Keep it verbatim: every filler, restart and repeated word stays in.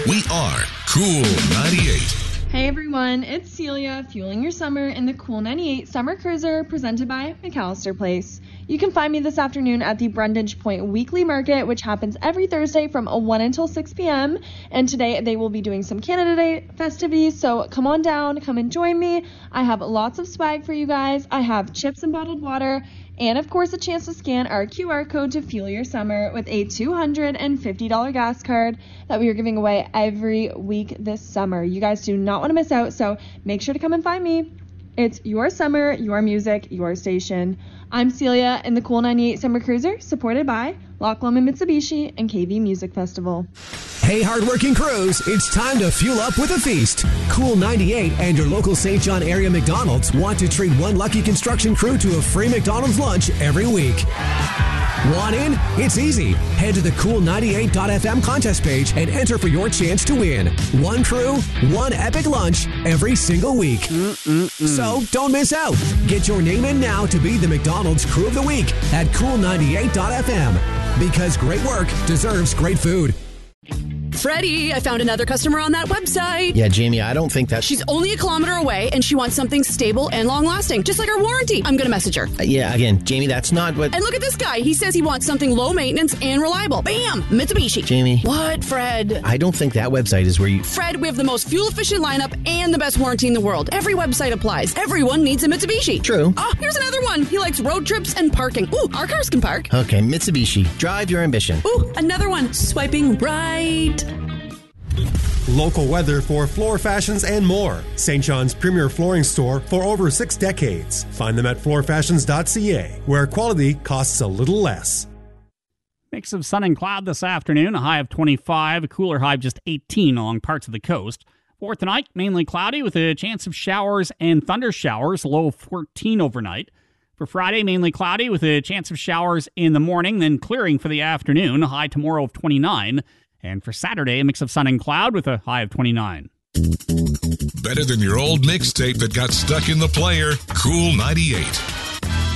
We are Cool ninety-eight. Hey everyone, it's Celia, fueling your summer in the Cool ninety-eight Summer Cruiser, presented by McAllister Place. You can find me this afternoon at the Brundage Point Weekly Market, which happens every Thursday from one until six p.m. And today they will be doing some Canada Day festivities, so come on down, come and join me. I have lots of swag for you guys. I have chips and bottled water, and of course a chance to scan our Q R code to fuel your summer with a two hundred fifty dollars gas card that we are giving away every week this summer. You guys do not want to miss out, so make sure to come and find me. It's your summer, your music, your station. I'm Celia in the Cool ninety-eight Summer Cruiser, supported by Loch Lomond Mitsubishi and K V Music Festival. Hey, hardworking crews, it's time to fuel up with a feast. Cool ninety-eight and your local Saint John area McDonald's want to treat one lucky construction crew to a free McDonald's lunch every week. Want in? It's easy. Head to the cool ninety-eight dot f m contest page and enter for your chance to win. One crew, one epic lunch every single week. Mm-mm-mm. So don't miss out. Get your name in now to be the McDonald's Crew of the Week at cool ninety-eight dot f m. Because great work deserves great food. Freddie, I found another customer on that website. Yeah, Jamie, I don't think that... She's only a kilometer away, and she wants something stable and long-lasting, just like our warranty. I'm going to message her. Uh, yeah, again, Jamie, that's not what... And look at this guy. He says he wants something low maintenance and reliable. Bam! Mitsubishi. Jamie. What, Fred? I don't think that website is where you... Fred, we have the most fuel-efficient lineup and the best warranty in the world. Every website applies. Everyone needs a Mitsubishi. True. Oh, here's another one. He likes road trips and parking. Ooh, our cars can park. Okay, Mitsubishi. Drive your ambition. Ooh, another one. Swiping right. Local weather for floor fashions and more. Saint John's premier flooring store for over six decades. Find them at floor fashions dot c a, where quality costs a little less. Mix of sun and cloud this afternoon, a high of twenty-five, a cooler high of just eighteen along parts of the coast. For tonight, mainly cloudy with a chance of showers and thunder showers, low of fourteen overnight. For Friday, mainly cloudy with a chance of showers in the morning, then clearing for the afternoon, a high tomorrow of twenty-nine. And for Saturday, a mix of sun and cloud with a high of twenty-nine. Better than your old mixtape that got stuck in the player. Cool ninety-eight.